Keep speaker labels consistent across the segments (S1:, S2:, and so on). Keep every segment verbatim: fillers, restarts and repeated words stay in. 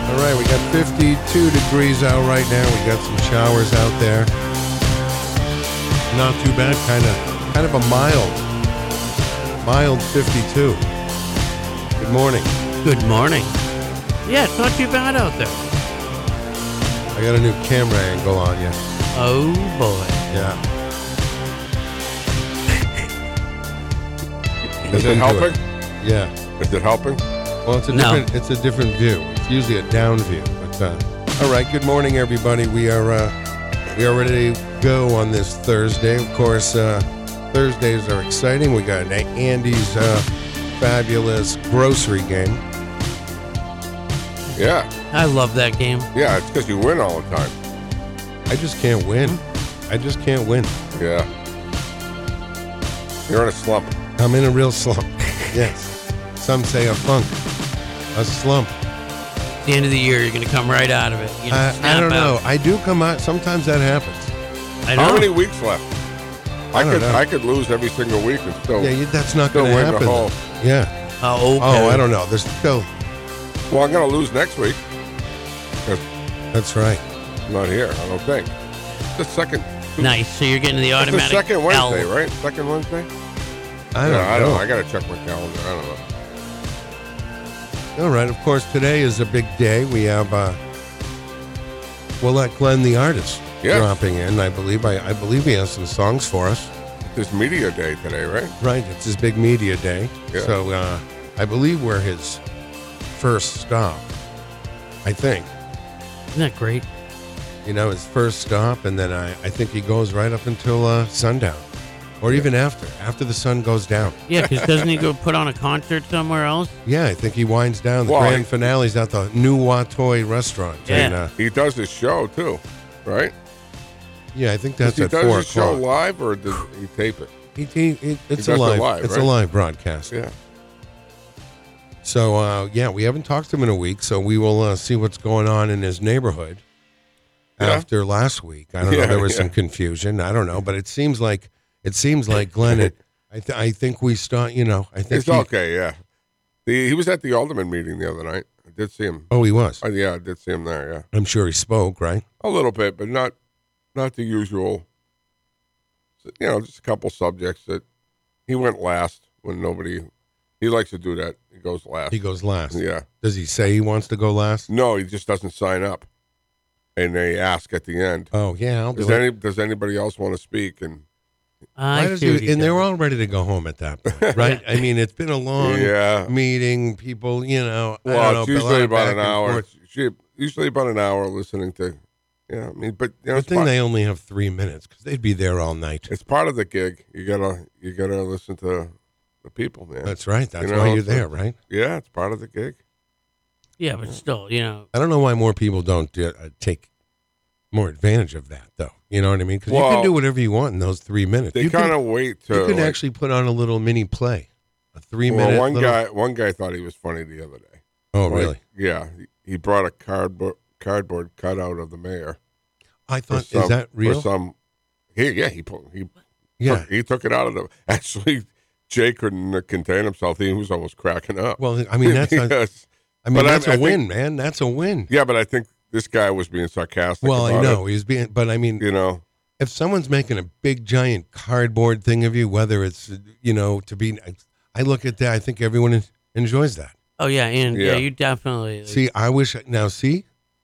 S1: All right, we got fifty-two degrees out right now. We got some showers out there. Not too bad, kind of kind of a mild, mild fifty-two. Good morning.
S2: Good morning. Yeah, it's not too bad out there.
S1: I got a new camera angle on you.
S2: Oh, boy.
S1: Yeah.
S3: Is it helping?
S1: Yeah.
S3: Is it helping?
S1: Well, it's a
S2: No.
S1: different it's a different view. It's usually a down view. But uh, all right. Good morning, everybody. We are uh, we are ready to go on this Thursday. Of course, uh, Thursdays are exciting. We got an Andy's uh, fabulous grocery game.
S3: Yeah.
S2: I love that game.
S3: Yeah, it's because you win all the time.
S1: I just can't win. I just can't win.
S3: Yeah. You're in a slump.
S1: I'm in a real slump. Yes. Some say a funk, a slump.
S2: At the end of the year, you're going to come right out of it. You're gonna
S1: I, I
S2: snap
S1: don't know.
S2: out.
S1: I do come out. Sometimes that happens.
S2: I know.
S3: How many weeks left? I,
S1: I don't
S3: could
S1: know.
S3: I could lose every single week and still.
S1: Yeah, you, that's not
S3: Still
S1: going to
S3: win the
S1: happen.
S3: whole-
S1: Yeah.
S2: Oh, okay.
S1: Oh, I don't know. There's still.
S3: Well, I'm going to lose next week. 'Cause
S1: That's right.
S3: I'm not here, I don't think. The second.
S2: Nice. So you're getting the
S3: It's the
S2: automatic
S3: second Wednesday,
S2: L.
S3: right? Second Wednesday?
S1: I don't
S3: yeah,
S1: know.
S3: I don't know. I got to check my calendar. I don't know.
S1: All right. Of course, today is a big day. We have. Uh, we'll let Glenn, the artist,
S3: Yes.
S1: dropping in. I believe. I, I believe he has some songs for us.
S3: It's media day today, right?
S1: Right. It's his big media day.
S3: Yeah.
S1: So uh, I believe we're his first stop. I think.
S2: Isn't that great?
S1: You know, his first stop, and then I, I think he goes right up until uh, sundown, or even after, after the sun goes down.
S2: Yeah, because doesn't he go put on a concert somewhere else?
S1: Yeah, I think he winds down. The
S3: Well,
S1: grand
S3: he-
S1: finale's at the New Watoy restaurant.
S2: Yeah.
S1: And, uh,
S3: He does his show, too, right?
S1: yeah, I think that's
S3: he
S1: at
S3: does
S1: four
S3: his show
S1: o'clock.
S3: live, or does he tape it?
S1: He, he, he- it's
S3: He
S1: a
S3: does it
S1: live,
S3: live,
S1: it's a
S3: right?
S1: live broadcast.
S3: Yeah.
S1: So uh, yeah, we haven't talked to him in a week, so we will uh, see what's going on in his neighborhood
S3: Yeah.
S1: after last week. I don't know.
S3: Yeah,
S1: There was
S3: yeah.
S1: some confusion. I don't know, but it seems like it seems like Glenn. It, I th- I think we start. You know, I think
S3: It's
S1: he,
S3: okay, yeah. The, he was at the Alderman meeting the other night. I did see him.
S1: Oh, he was.
S3: Oh, yeah, I did see him there, yeah.
S1: I'm sure he spoke. Right.
S3: A little bit, but not not the usual. You know, just a couple subjects that he went last when nobody. He likes to do that. He goes last.
S1: He goes last.
S3: Yeah.
S1: Does he say he wants to go last?
S3: No, he just doesn't sign up, and they ask at the end.
S1: Oh yeah, I'll do
S3: Does
S1: it.
S3: any Does anybody else want to speak? And
S2: I
S1: Why does
S2: see
S1: he-
S2: what he
S1: and they're
S2: does.
S1: all ready to go home at that point, right? I mean, it's been a long
S3: yeah,
S1: meeting. People, you know, I
S3: well,
S1: don't
S3: it's
S1: know, a lot
S3: usually
S1: of
S3: about
S1: back
S3: an
S1: and
S3: hour.
S1: forth.
S3: She, usually about an hour listening to. Yeah, I mean, but you know,
S1: Good
S3: it's
S1: thing
S3: part,
S1: they only have three minutes because they'd be there all night.
S3: it's part of the gig. You gotta you gotta listen to the people, man.
S1: That's right. That's
S3: You know,
S1: why you're
S3: so-
S1: there, right?
S3: Yeah, it's part of the gig.
S2: Yeah, but still, you know.
S1: I don't know why more people don't uh, take more advantage of that, though. You know what I mean? Because you
S3: Well,
S1: can do whatever you want in those three minutes.
S3: They
S1: you
S3: kind
S1: can,
S3: of wait to.
S1: you can
S3: like-
S1: actually put on a little mini play, a three
S3: well,
S1: minute.
S3: one
S1: little,
S3: guy one guy thought he was funny the other day.
S1: Oh,
S3: Like,
S1: really?
S3: Yeah, he, he brought a cardboard cardboard cutout of the mayor.
S1: I
S3: for
S1: thought,
S3: some-
S1: is that real?
S3: For some, he, yeah, he put he
S1: Yeah.
S3: took, he took it out of the. Actually, Jay couldn't uh, contain himself. He was almost cracking up.
S1: Well, I mean, that's not,
S3: Yes.
S1: I mean,
S3: But I-
S1: that's a
S3: I think-
S1: win, man. That's a win.
S3: Yeah, but I think this guy was being sarcastic.
S1: Well, I
S3: about
S1: know he's being, but I mean,
S3: It, you know,
S1: if someone's making a big giant cardboard thing of you, whether it's you know to be, I look at that. I think everyone en- enjoys that.
S2: Oh, yeah, and yeah,
S3: Yeah.
S2: you definitely.
S1: See, I wish now. See,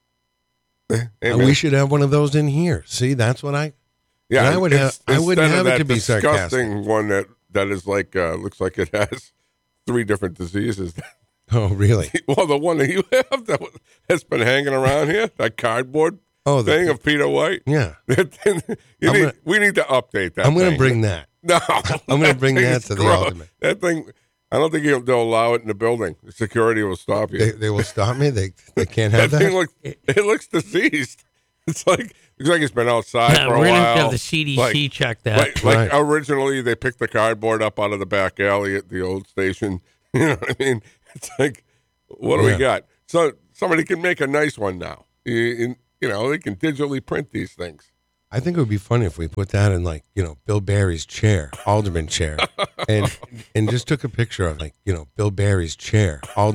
S3: hey,
S1: Uh,
S3: man.
S1: we should have one of those in here. See, that's what I.
S3: Yeah,
S1: and I would
S3: ins-
S1: have- I wouldn't
S3: instead
S1: have
S3: of
S1: it
S3: that
S1: to be
S3: disgusting one that that is like uh, looks like it has three different diseases.
S1: Oh, really?
S3: Well, the one that you have that was- that's been hanging around here, that cardboard
S1: Oh, the,
S3: thing of Peter White.
S1: yeah.
S3: You
S1: I'm
S3: need-
S1: gonna-
S3: we need to update that.
S1: I'm going to
S3: thing.
S1: bring that.
S3: No,
S1: I'm gonna bring
S3: thing
S1: that
S3: is
S1: to the
S3: gross.
S1: ultimate.
S3: That thing, I don't think they'll they'll allow it in the building. The security will stop you.
S1: They, they will stop me. They they can't have
S3: that thing
S1: that.
S3: looks it looks diseased. It's like looks like it's been outside
S2: Yeah,
S3: for a
S2: we're going to
S3: while.
S2: have the C D C
S3: Like-
S2: check that.
S3: Like, like
S1: Right.
S3: originally, they picked the cardboard up out of the back alley at the old station. You know what I mean? It's like, what do
S1: Yeah.
S3: we got? So somebody can make a nice one now. You, you- you know, they can digitally print these things.
S1: I think it would be funny if we put that in like you know Bill Barry's chair, Alderman chair, and and just took a picture of like you know Bill Barry's chair, Alderman.